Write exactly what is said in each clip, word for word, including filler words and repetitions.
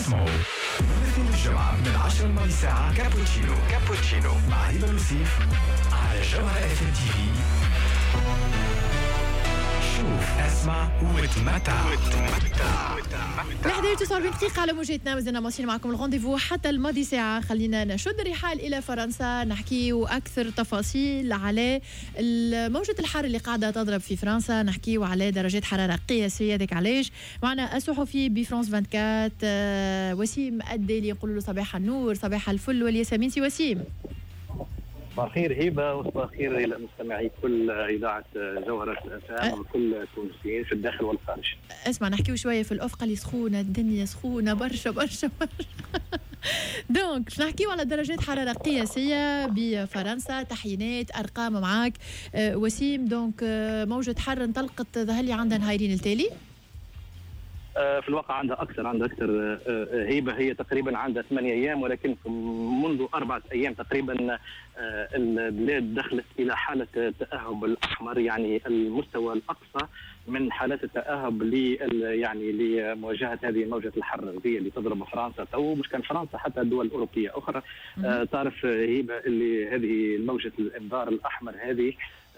اسمعوا من الجمعة من عشرة لماضي ساعة كابوتشينو كابوتشينو مع هبة الوسيف على جوهرة اف ام تي في. شوف اسمع وتمتع واحد وتسعة وأربعين دقيقة على موجتنا، مازلنا ماشيين معكم الغونديفو حتى الماضي ساعة. خلينا نشد الرحال إلى فرنسا، نحكي أكثر تفاصيل على موجة الحر اللي قاعدة تضرب في فرنسا، نحكي على درجات حرارة قياسية. ذاك علاش معنا الصحفي بفرانس أربعة وعشرين وسيم الدالي، نقول له صباح النور صباح الفل والياسمين. سي وسيم، صباح الخير هبه، وصباح الخير الى مستمعي كل اذاعه جوهره الافلام وكل التونسيين في الداخل والخارج. اسمع، نحكيو شويه في الافق اللي سخونه، الدنيا سخونه برشا برشا برشا. دونك باش نحكيو على درجات حراره قياسيه بفرنسا، تحيينات ارقام معاك أه وسيم. دونك أه موجه حر انطلقت ظهر لي عندها نهارين التالي. في الواقع عندها أكثر عندها أكثر هيبة، هي تقريبا عندها ثمانية أيام، ولكن منذ أربعة أيام تقريبا البلاد دخلت إلى حالة التأهب الأحمر، يعني المستوى الأقصى من حالات التأهب ل يعني لمواجهة هذه موجة الحر اللي تضرب فرنسا تو، مش كان فرنسا حتى دول أوروبية أخرى. آه تعرف هيبة اللي هذه موجة الإنذار الأحمر هذه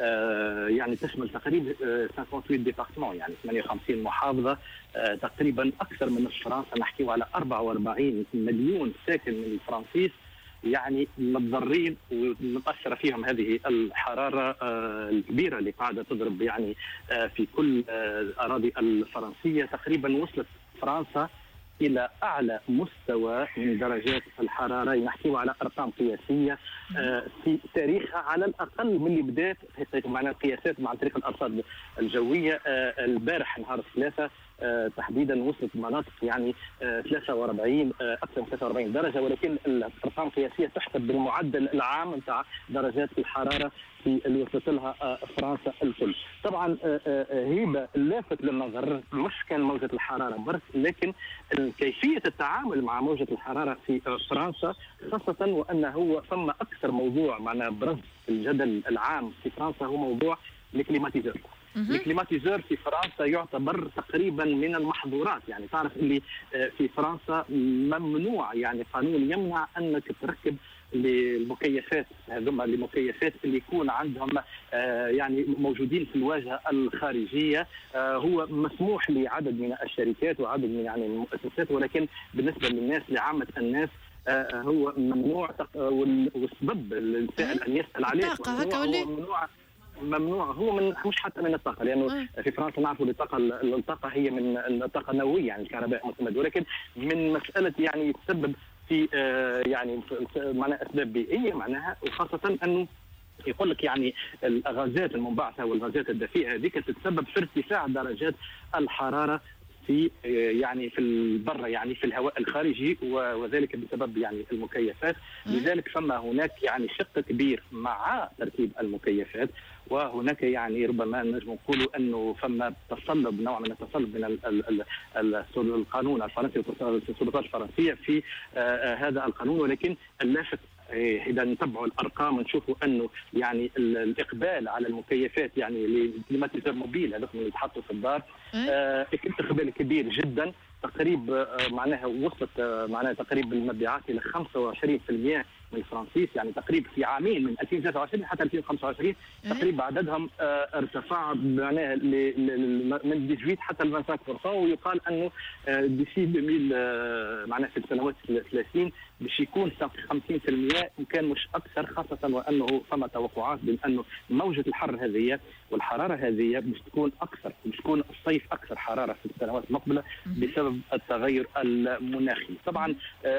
آه يعني تشمل تقريبا ثمانية وثمانين ديبارتمون، يعني ثمانية وخمسين محافظة، آه تقريبا أكثر من نصف فرنسا، نحكي على أربعة وأربعين مليون ساكن من الفرنسيس يعني متضررين ومتأثرة فيهم هذه الحرارة آه الكبيرة اللي قاعدة تضرب يعني آه في كل آه الأراضي الفرنسية. تقريبا وصلت فرنسا إلى أعلى مستوى من درجات الحرارة، نحكي على أرقام قياسية آه في تاريخها على الأقل من اللي بدات معنا القياسات مع طريق الأرصاد الجوية. آه البارح نهار الثلاثاء آه تحديدا وصلت مناطق يعني آه ثلاثة وأربعين آه أكثر من ثلاثة وأربعين درجة، ولكن الأرقام القياسية تحسب بالمعدل العام نتاع درجات الحرارة في اللي وصلت لها آه فرنسا الكل. طبعا آه آه هيبة اللافت للنظر مش كان موجة الحرارة برك، لكن كيفية التعامل مع موجة الحرارة في آه فرنسا، خاصة وأن هو ثم أكثر موضوع معنا برز الجدل العام في فرنسا هو موضوع الكليماتيزور. الكليماتيزور في فرنسا يعتبر تقريبا من المحظورات، يعني تعرف اللي في فرنسا ممنوع، يعني قانون يمنع انك تركب للمكيفات هذوما المكيفات اللي يكون عندهم آه يعني موجودين في الواجهه الخارجيه. آه هو مسموح لعدد من الشركات وعدد من يعني المؤسسات، ولكن بالنسبه للناس لعامه الناس آه هو ممنوع. والسبب السائل ان يسال عليه هو ممنوع ممنوع هو من مش حتى من الطاقه، لانه آه. في فرنسا نعرفوا الطاقه الطاقه هي من الطاقه النوويه، يعني الكهرباء معتمد، ولكن من مساله يعني تسبب في آه يعني معناها اسباب بيئيه معناها، وخاصه انه يقول لك يعني الغازات المنبعثه والغازات الدفيئه هذيك تتسبب في ارتفاع درجات الحراره في يعني في البر، يعني في الهواء الخارجي، وذلك بسبب يعني المكيفات. لذلك فما هناك يعني شق كبير مع تركيب المكيفات، وهناك يعني ربما نجم نقولوا انه فما تصلب، نوع من التصلب من ال ال ال القانون الفرنسي والسلطات الفرنسيه في آه هذا القانون. ولكن اللافت إذا نتبعوا الأرقام نشوفوا أنه يعني الإقبال على المكيفات يعني للكليماتيزور موبيل هذوك اللي يتحطوا في الدار آه إقبال كبير جدا، تقريب آه معناها وصلت آه معناها تقريب المبيعات إلى خمسة وعشرين بالمئة من الفرنسيس، يعني تقريب في عامين من ألفين وثلاثة وعشرين حتى ألفين وخمسة وعشرين تقريبا عددهم آه ارتفع معناها من ثمانية عشر حتى ل خمسة وعشرين بالمئة، ويقال أنه آه ديسي ألفين آه معناها في السنوات الثلاثين باش يكون خمسين بالمئة وكان مش أكثر، خاصة وأنه فما توقعات بأنه موجة الحر هذه والحرارة هذه باش تكون أكثر، باش تكون الصيف أكثر حرارة في السنوات المقبلة بسبب التغير المناخي. طبعا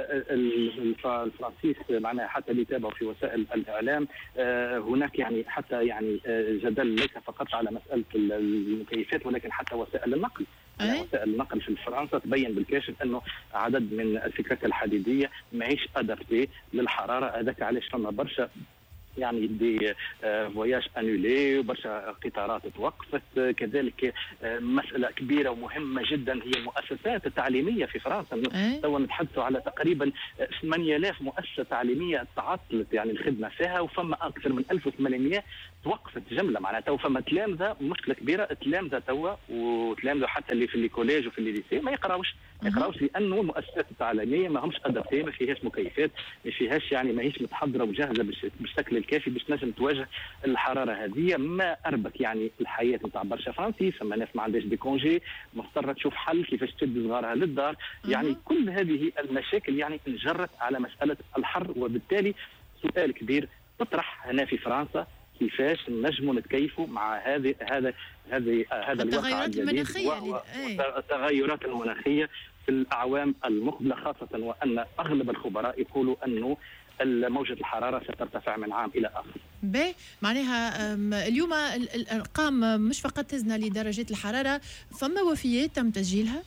الفرنسيس معناها حتى اللي يتابعوا في وسائل الإعلام هناك يعني حتى يعني جدل ليس فقط على مسألة المكيفات، ولكن حتى وسائل النقل. يعني وسائل النقل في فرنسا تبين بالكاشف انه عدد من الفكك الحديديه ماهيش ادابتي للحراره هذاك، علاش فما برشا يعني دي فواياج انولي وبرشا قطارات توقفت. كذلك مساله كبيره ومهمه جدا هي المؤسسات التعليميه في فرنسا. توا نتحدثوا على تقريبا ثمانية آلاف مؤسسه تعليميه تعطلت يعني الخدمه فيها، وفما اكثر من ألف وثمانمئة توقفت جمله معناتها تو فما تلامذه مشكله كبيره، تلامذه توا وتلامذه حتى اللي في الكوليج وفي الليسي ما يقراوش ما يقراوش لانه المؤسسات التعليميه ما همش ادابتي، ما فيهاش مكيفات، ما فيهاش يعني ماهيش متحضره وجاهزه بالشكل الكافي باش تنجم تواجه الحراره هذه. ما اربك يعني الحياه نتاع برشا فرنسي، فما ناس ما عندهاش دي كونجي مضطره تشوف حل كيفاش تشد صغارها للدار. يعني كل هذه المشاكل يعني انجرت على مساله الحر، وبالتالي سؤال كبير تطرح هنا في فرنسا، كيفاش نجموا نتكيفوا مع هذه هذا هذه هذا الواقع الجديد والتغيرات المناخيه في الاعوام المقبله، خاصه وان اغلب الخبراء يقولوا انه موجة الحرارة سترتفع من عام إلى آخر. باهي معناها اليوم الأرقام مش فقط تزنا لدرجات الحرارة، فما وفيات تم تسجيلها؟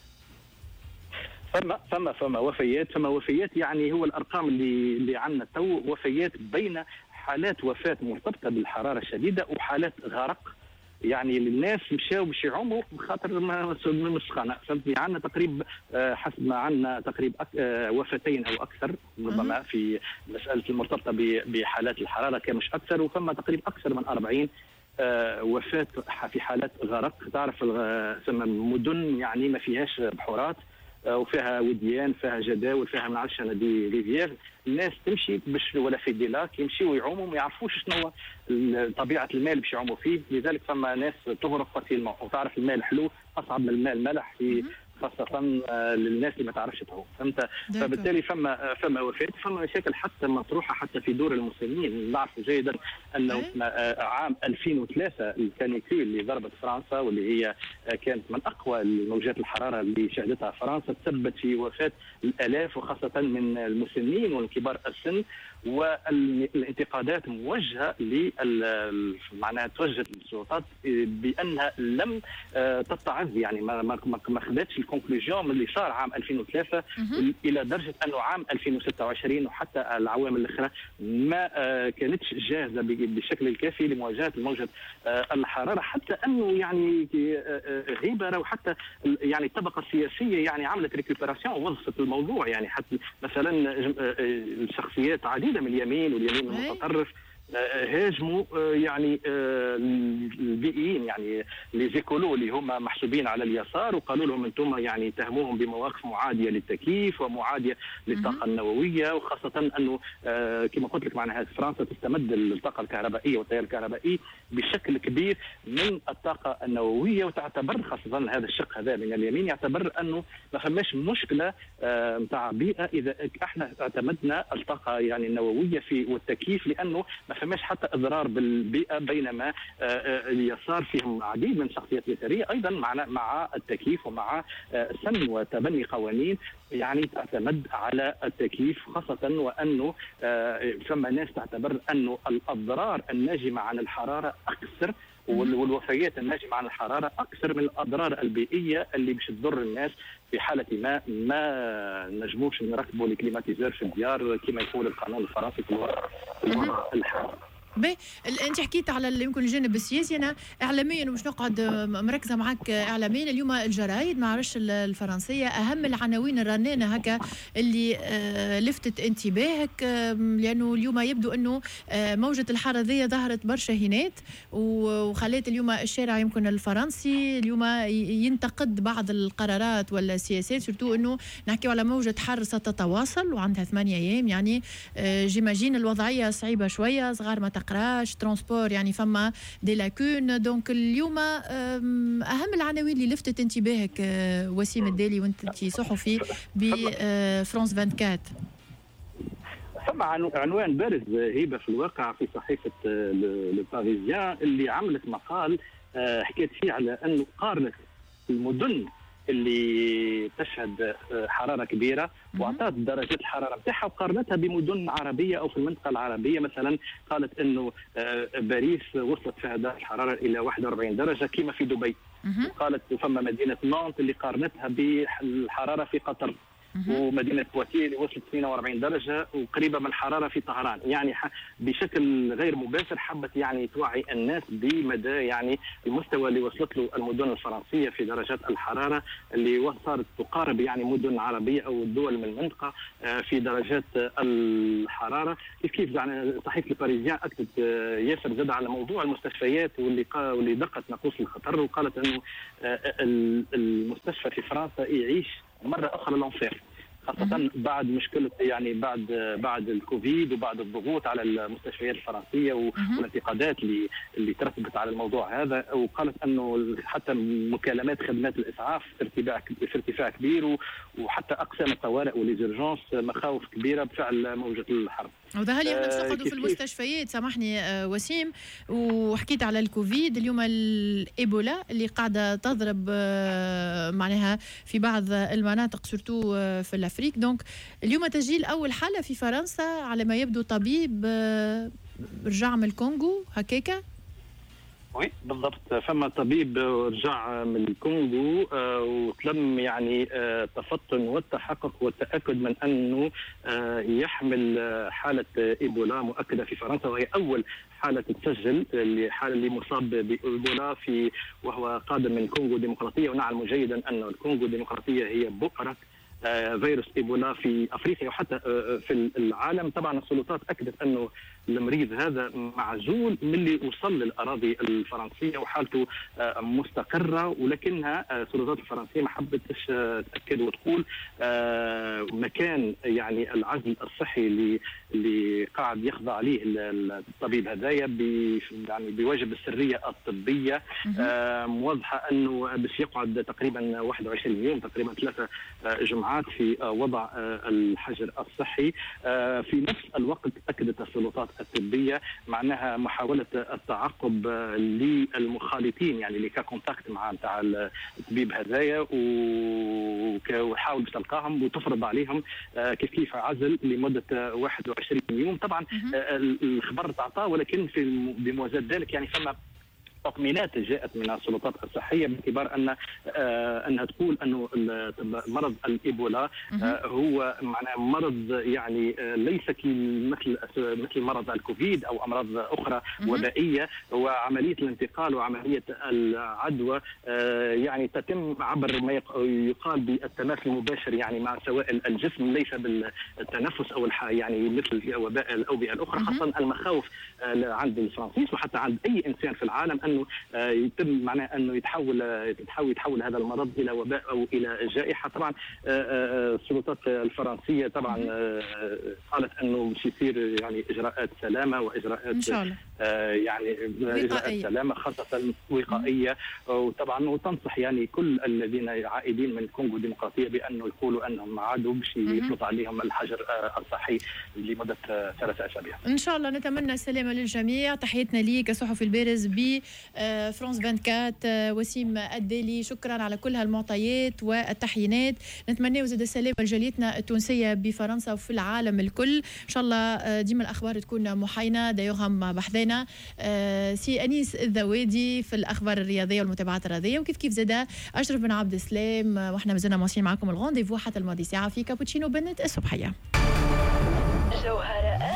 فما فما فما وفيات فما وفيات يعني هو الأرقام اللي اللي عندنا تو وفيات بين حالات وفاة مرتبطة بالحرارة الشديدة وحالات غرق. يعني الناس مشاو باش يعوموا بخاطر ما السخانه، فهمتني. عندنا تقريبا حسب ما عندنا تقريبا وفاتين او اكثر ربما في مساله المرتبطه بحالات الحراره كان مش اكثر، وفما تقريبا اكثر من أربعين وفاه في حالات غرق. تعرف مدن يعني ما فيهاش بحورات وفيها وديان، فيها جداول، فيها من عشرة دي ريفيير، الناس تمشي باش ولا في ديلاك يمشيوا يعوموا ما يعرفوش شنو طبيعه الماء باش يعوموا فيه، لذلك فما ناس تغرق فاسيلمون. وتعرف الماء الحلو اصعب من الماء المالح في خاصة للناس اللي ما تعرفش تعوم، فهمت؟ فبالتالي فما فما وفاة، فما مشاكل حتى مطروحة حتى في دور المسنين. نعرف جيدا أنه عام ألفين وثلاثة الكانيكول اللي ضربت فرنسا واللي هي كانت من أقوى موجات الحرارة اللي شهدتها فرنسا تسببت في وفاة الآلاف وخاصة من المسنين والكبار السن، والانتقادات موجهة لل معناها توجهت للسلطات بأنها لم تتعظ، يعني ما ما خدتش الكونكلوجيون من اللي صار عام ألفين وثلاثة الى درجه انه عام ألفين وستة وعشرين وحتى العوامل الاخرى ما كانتش جاهزه بالشكل الكافي لمواجهه موجه الحراره، حتى انه يعني غيبه وحتى يعني الطبقه السياسيه يعني عملت ريكوبيراسيون ووظفت الموضوع. يعني حتى مثلا الشخصيات عديده من اليمين واليمين المتطرف هاجموا يعني البيئيين يعني لي زيكولو اللي هم محسوبين على اليسار، وقالوا لهم انتم يعني تهموهم بمواقف معاديه للتكييف ومعاديه للطاقه النوويه، وخاصه انه كما قلت لك معناها فرنسا تستمد الطاقه الكهربائيه والتيار الكهربائي بشكل كبير من الطاقه النوويه، وتعتبر خاصه هذا الشق هذا من اليمين يعتبر انه ما فماش مشكله نتاع بيئه اذا احنا اعتمدنا الطاقه يعني النوويه في والتكييف، لانه ما فماش حتى اضرار بالبيئه، بينما اليسار فيهم عديد من الشخصيات اليساريه ايضا مع مع التكييف ومع سن وتبني قوانين يعني تعتمد على التكييف، خاصه وانه ثم ناس تعتبر انه الاضرار الناجمه عن الحراره اكثر والوفيات الناجمه عن الحراره اكثر من الاضرار البيئيه اللي باش تضر الناس في حاله ما ما نجموش نركبوا الكليماتيزور في الديار كما يقول القانون الفرنسي في الوضع الحالي. باهي انت حكيت على اللي يمكن الجانب السياسي، انا اعلاميا ومش نقعد مركزه معك اعلاميا اليوم الجرايد ما عرفش الفرنسيه اهم العناوين الرنانه هكا اللي لفتت انتباهك، لانه اليوم يبدو انه موجه الحر ذي ظهرت برشا هينات وخلات اليوم الشارع يمكن الفرنسي اليوم ينتقد بعض القرارات ولا السياسات، سورتو انه نحكيو على موجه حر ستتواصل وعندها ثمانية ايام، يعني جيماجين الوضعيه صعيبه شويه، صغار ما تقراش، ترانسبور يعني فما دي لاكون. دونك اليوم اهم العناوين اللي لفتت انتباهك وسيم الدالي وانت صحفي بفرانس أربعة وعشرين؟ ثم عنوان بارز هيبه في الواقع في صحيفه لو باريزيان اللي عملت مقال حكيت فيه على انه قارنت المدن اللي تشهد حراره كبيره واعطت درجات الحراره نتاعها وقارنتها بمدن عربيه او في المنطقه العربيه. مثلا قالت انه باريس وصلت فيها درجه الحراره الى واحد وأربعين درجه كما في دبي. قالت فما مدينه نانت اللي قارنتها بالحراره في قطر. ومدينه بواتيه اللي وصلت اثنين وأربعين درجه، وقريبه من الحراره في طهران. يعني بشكل غير مباشر حبت يعني توعي الناس بمدى يعني المستوى اللي وصلت له المدن الفرنسيه في درجات الحراره اللي صارت تقارب يعني مدن عربيه او دول من المنطقه في درجات الحراره. كيف كيف يعني صحيفه الباريزيان اكدت ياسر زاد على موضوع المستشفيات واللي واللي دقت ناقوس الخطر، وقالت انه المستشفى في فرنسا يعيش مره اخرى لونفير، خاصة بعد مشكلة يعني بعد بعد الكوفيد وبعد الضغوط على المستشفيات الفرنسية والانتقادات اللي اللي ترتبت على الموضوع هذا. وقالت انه حتى مكالمات خدمات الاسعاف في ارتفاع في ارتفاع كبير، وحتى اقسام الطوارئ وليزيرجونس مخاوف كبيرة بفعل موجة الحرب. وده هل احنا نفتقدوا في المستشفيات؟ سامحني وسيم، وحكيت على الكوفيد، اليوم الايبولا اللي قاعده تضرب معناها في بعض المناطق سورتو في الافريق. دونك اليوم تسجيل اول حاله في فرنسا على ما يبدو طبيب رجع من الكونغو هكاكا. وي بالضبط، فما طبيب رجع من الكونغو وتلم يعني تفطن والتحقق والتاكد من انه يحمل حاله ايبولا مؤكده في فرنسا، وهي اول حاله تسجل الحاله اللي مصاب بايبولا في وهو قادم من الكونغو الديمقراطيه. ونعلم جيدا ان الكونغو الديمقراطيه هي بؤره فيروس ايبولا في افريقيا وحتى في العالم. طبعا السلطات اكدت انه المريض هذا معزول من اللي وصل للاراضي الفرنسيه وحالته مستقره، ولكنها السلطات الفرنسيه ما حبتش تاكد وتقول مكان يعني العزل الصحي اللي اللي قاعد يخضع عليه الطبيب هذايا يعني بواجب السريه الطبيه، موضحه انه باش يقعد تقريبا واحد وعشرين يوم، تقريبا ثلاثه جمعات في وضع الحجر الصحي. في نفس الوقت اكدت السلطات الطبيه معناها محاوله التعقب للمخالطين يعني اللي كونتاكت مع نتاع الطبيب هذايا، وحاول باش تلقاهم وتفرض عليهم كيف كيف عزل لمده واحد وعشرين يوم. طبعا الخبر تعطاه، ولكن في بموازاة ذلك يعني فما تطمينات جاءت من السلطات الصحيه باعتبار ان آه انها تقول انه مرض الايبولا آه هو معناه مرض يعني آه ليس مثل مثل مرض الكوفيد او امراض اخرى وبائيه، وعمليه الانتقال وعمليه العدوى آه يعني تتم عبر ما يقال بالتماس المباشر يعني مع سوائل الجسم، ليس بالتنفس او يعني مثل وباء الاوبئه الاخرى. خاصه المخاوف آه عند الفرنسيس وحتى عند اي انسان في العالم انه يتم معناه انه يتحول يتحول يتحول هذا المرض الى وباء او الى جائحه. طبعا السلطات الفرنسيه طبعا قالت انه باش يصير يعني اجراءات سلامه واجراءات ان شاء الله يعني اجراءات سلامه خاصه وقائيه، وطبعا وتنصح يعني كل الذين عائدين من الكونغو الديمقراطيه بانه يقولوا انهم عادوا باش يفرض عليهم الحجر الصحي لمده ثلاثة اسابيع. ان شاء الله نتمنى السلامه للجميع. تحياتنا ليك صحفي البارز ب فرانس أربعة وعشرين وسيم الدالي، شكرا على كل هالمعطيات والتحيينات. نتمنى زاد السلامه لجاليتنا التونسيه بفرنسا وفي العالم الكل. ان شاء الله ديما الاخبار تكون محاينه. دايوغهم بحذنا سي انيس الذوادي في الاخبار الرياضيه والمتابعات الرياضيه، وكيف كيف زاد اشرف بن عبد السلام، واحنا مازلنا ماشيين معكم الغونديفو حتى الماضي ساعه في كابوتشينو بنت الصبحيه. جوهرة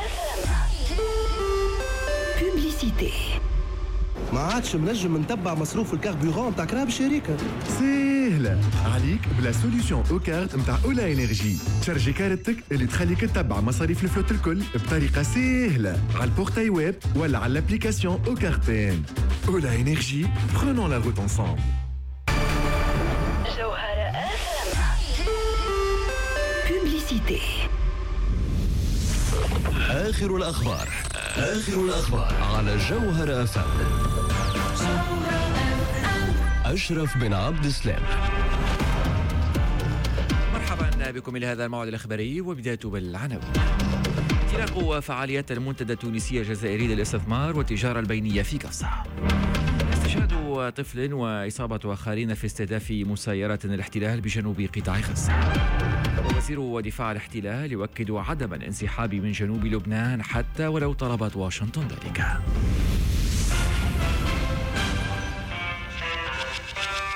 بوبليسيتي. ما عادش منجم نتبع مصروف الكاربورون تاع كراب شركة. سهلة عليك بلا سوليسيون او كارت نتاع اولا انرجي. تشارجي كارتك اللي تخليك تتبع مصاريف الفلوت الكل بطريقة سهلة على البورتاي ويب ولا على الابليكاسيون او كارتين. اولا انرجي، prenons la route ensemble. جوهرة بوبليسيتي. آخر الأخبار آخر الأخبار على جوهرة أف أم. أشرف بن عبد السلام. مرحبا بكم إلى هذا الموعد الإخباري، وبداية بالعناوين. انطلاق فعاليات المنتدى التونسية الجزائري للاستثمار والتجارة البينية في قفصة. استشهاد طفل وإصابة آخرين في استهداف مسايرة الاحتلال بجنوب قطاع غزة. وزير دفاع الاحتلال يؤكد عدم الانسحاب من جنوب لبنان حتى ولو طلبت واشنطن ذلك.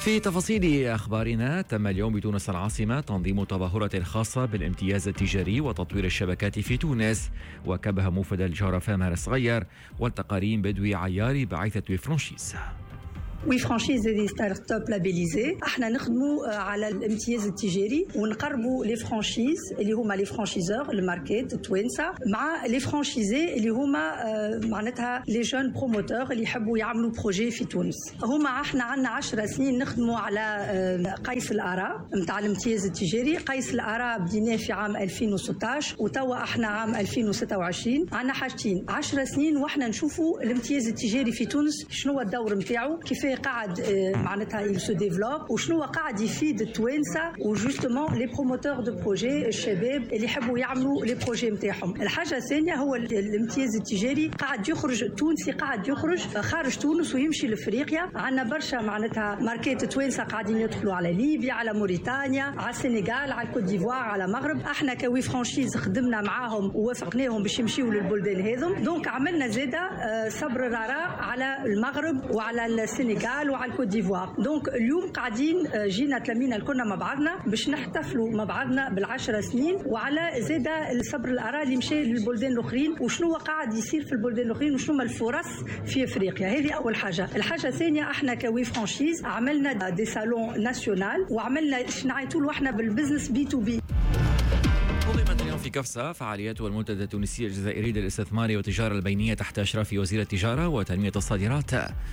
في تفاصيل أخبارنا، تم اليوم بتونس العاصمة تنظيم تظاهرة خاصة بالامتياز التجاري وتطوير الشبكات في تونس، وكبه موفد الجرفاء مهر الصغير والتقارير بدوي عياري بعثة ويفرانشيز. وي فرانشيز دي ستارت اب لابيليزي، احنا نخدموا على الامتياز التجاري ونقربوا لي فرانشيز اللي هما لي فرانشيزور الماركات التوانسه مع لي فرانشيزي اللي هما معناتها لي جون بروموتور اللي يحبوا يعملوا بروجي في تونس. هما احنا عندنا عشر سنين نخدموا على قيس الاراء نتاع الامتياز التجاري. قيس الاراء بديناه في عام ألفين وستة عشر وتوا احنا عام ألفين وستة وعشرين. عندنا حاجتين، عشر سنين واحنا نشوفوا الامتياز التجاري في تونس شنو الدور نتاعو، كيف قاعد معناتها يسو ديفلوب وشنو قاعد يفيد التوانسه وجوستومون لي بروموتور دو بروجي الشباب اللي يحبوا يعملوا لي بروجي نتاعهم. الحاجه الثانيه هو الامتياز التجاري قاعد يخرج التونسي قاعد يخرج خارج تونس ويمشي لافريقيا. عندنا برشا معناتها ماركات توانسه قاعدين يدخلوا على ليبيا على موريتانيا على السنغال على الكوت ديفوار على المغرب. احنا كوي فرانشيز خدمنا معاهم ووافقناهم باش يمشيوا للبلدان هذم. دونك عملنا زاده صبر رارا على المغرب وعلى السنغال وعلى الكوت ديفوار. دونك اليوم قاعدين جينا تلامينا الكلنا مع بعضنا باش نحتفلوا مع بعضنا بالعشر سنين وعلى زاده الصبر الاراء اللي مشى للبلدان الاخرين وشنو قاعد يصير في البلدان الاخرين وشنو الفرص في افريقيا. هذه اول حاجه. الحاجه الثانيه احنا كوي فرانشيز عملنا دي سالون ناسيونال وعملنا شنعيتوا له احنا بالبزنس بي تو بي. نظمت اليوم في كفصة فعاليات المنتدى التونسي الجزائري للاستثمار والتجارة البينية تحت إشراف وزير التجارة وتنمية الصادرات.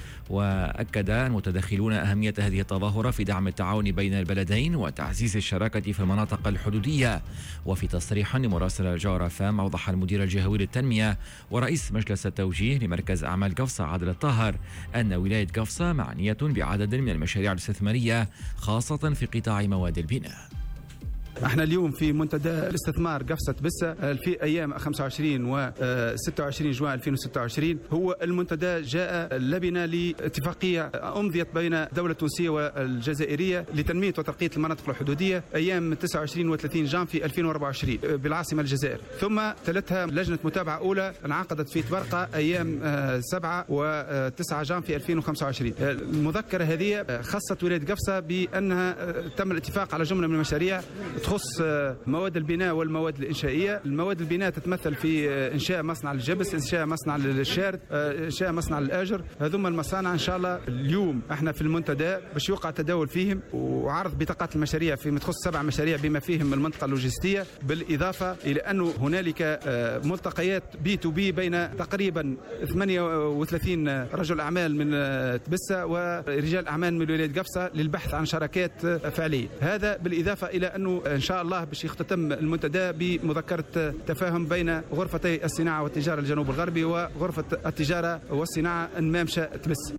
وأكد المتدخلون أهمية هذه التظاهرة في دعم التعاون بين البلدين وتعزيز الشراكة في المناطق الحدودية. وفي تصريح لمراسل الجرفاء أوضح المدير الجهوي للتنمية ورئيس مجلس التوجيه لمركز أعمال كفصة عادل الطاهر أن ولاية كفصة معنية بعدد من المشاريع الاستثمارية خاصة في قطاع مواد البناء. احنا اليوم في منتدى الاستثمار قفصة بسة في ايام خمسة وعشرين و ستة وعشرين جوان ألفين وستة وعشرين. هو المنتدى جاء لبنة لاتفاقية امضيت بين الدولة التونسية والجزائرية لتنمية وترقية المناطق الحدودية ايام تسعة وعشرين و ثلاثين جانفي ألفين وأربعة وعشرين بالعاصمة الجزائر. ثم تلتها لجنة متابعة اولى انعقدت في تبرقة ايام سبعة وتسعة جانفي ألفين وخمسة وعشرين. المذكرة هذه خصت ولاية قفصة بانها تم الاتفاق على جملة من المشاريع تخص مواد البناء والمواد الإنشائية. المواد البناء تتمثل في إنشاء مصنع الجبس، إنشاء مصنع الشارد، إنشاء مصنع الآجر. هذوما المصانع إن شاء الله اليوم احنا في المنتدى باش يوقع تداول فيهم وعرض بطاقات المشاريع فيما تخص سبع مشاريع بما فيهم المنطقة اللوجستية، بالإضافة إلى أنه هنالك ملتقيات بي تو بي بين تقريبا ثمانية وثلاثين رجل أعمال من تبسة ورجال أعمال من ولاية قفصة للبحث عن شراكات فعلية. هذا بالإضافة إلى أنه إن شاء الله باش يختتم المنتدى بمذكرة تفاهم بين غرفتي الصناعة والتجارة الجنوب الغربي وغرفة التجارة والصناعة المامشة تبس.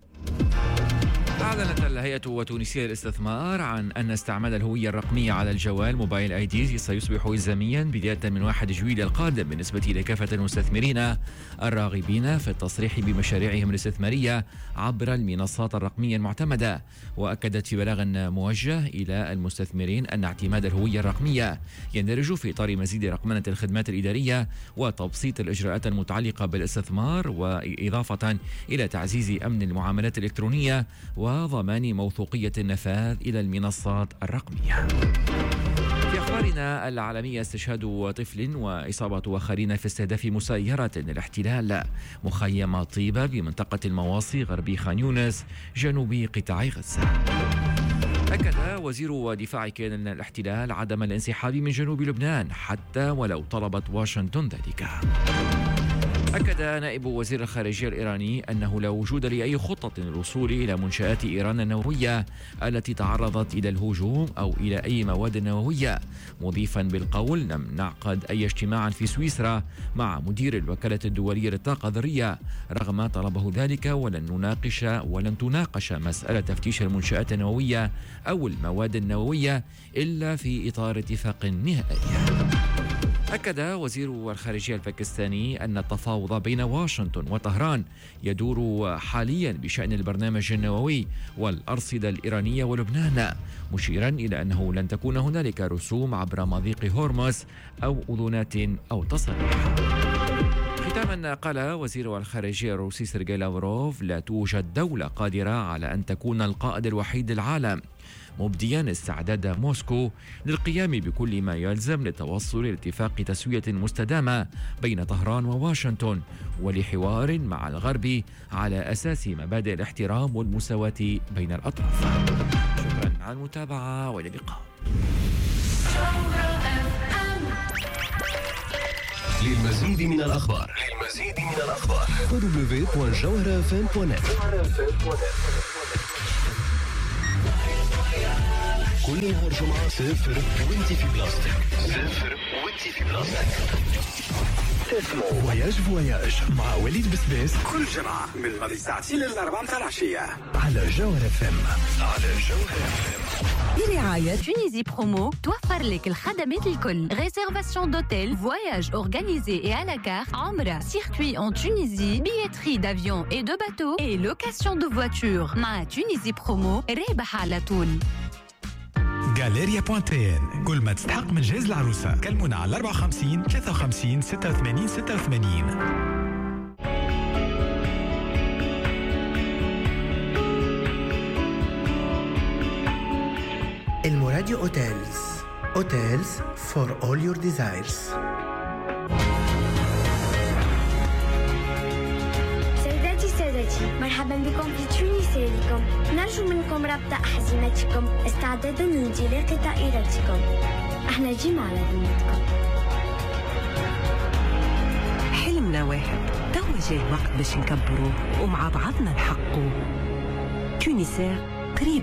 أعلنت الهيئة التونسية للاستثمار عن أن استعمال الهوية الرقمية على الجوال موبايل أيديز سيصبح إلزاميا بداية من واحد جويلية القادم بالنسبة لكافة المستثمرين الراغبين في التصريح بمشاريعهم الاستثمارية عبر المنصات الرقمية المعتمدة. وأكدت في بلاغ موجه إلى المستثمرين أن اعتماد الهوية الرقمية يندرج في إطار مزيد رقمنة الخدمات الإدارية وتبسيط الإجراءات المتعلقة بالاستثمار، وإضافة إلى تعزيز أمن المعاملات الإلكترونية وضمان موثوقية النفاذ إلى المنصات الرقمية. في أخبارنا العالمية، استشهاد طفل وإصابة آخرين في استهداف مسيرة للاحتلال مخيم طيبة بمنطقة المواصي غربي خان يونس جنوب قطاع غزة. أكد وزير دفاع كيان الاحتلال عدم الانسحاب من جنوب لبنان حتى ولو طلبت واشنطن ذلك. أكد نائب وزير الخارجية الإيراني أنه لا وجود لأي خطة للوصول إلى منشآت إيران النووية التي تعرضت إلى الهجوم أو إلى أي مواد نووية، مضيفا بالقول لم نعقد أي اجتماع في سويسرا مع مدير الوكالة الدولية للطاقة الذرية رغم طلبه ذلك، ولن نناقش ولن تناقش مسألة تفتيش المنشآت النووية أو المواد النووية إلا في إطار اتفاق نهائي. أكد وزير الخارجية الباكستاني أن التفاوض بين واشنطن وطهران يدور حاليا بشأن البرنامج النووي والأرصدة الإيرانية ولبنان، مشيرا إلى أنه لن تكون هنالك رسوم عبر مضيق هورموز أو أذونات أو تصاريح. ختاما، قال وزير الخارجية الروسي سيرجي لافروف: لا توجد دولة قادرة على أن تكون القائد الوحيد للعالم، مبديا استعداد موسكو للقيام بكل ما يلزم للتوصل لاتفاق تسوية مستدامة بين طهران وواشنطن ولحوار مع الغرب على أساس مبادئ الاحترام والمساواة بين الأطراف. شكرا على المتابعة وإلى اللقاء. للمزيد من الأخبار للمزيد من الأخبار دبليو دبليو دوت جوهرة اف ام دوت نت. كل نهار جمعة صفر وانت في بلاستيك، صفر وانت في بلاستيك. تسمعوا فواياج فواياج مع وليد بسبيس كل جمعة من الماضي ساعتين للأربعة متاع العشية على جوهرة اف ام. على جوهرة اف ام برعاية تونيزي برومو توفر لك الخدمات الكل: réservation d'hôtel, voyage organisé et à la carte, عمرة, circuit en Tunisie, billetterie d'avion et de bateau et location de voiture. مع تونيزي برومو رابح على طول. غاليريا بوانتين، كل ما تستحق من جهاز العروسة. كلمونا على أربعة وخمسين ثلاثة وخمسين ستة وثمانين ستة وثمانين. الموراديو اوتيلز، اوتيلز for all your desires. سيداتي سادتي، مرحبا بكم في تونسيلكم. نرجو منكم ربط أحزمتكم استعدادا لانطلاق طائرتكم. احنا جينا على ذمتكم. حلمنا واحد، توا جاي الوقت باش نكبروه ومع بعضنا نحقوه. تونسير قريب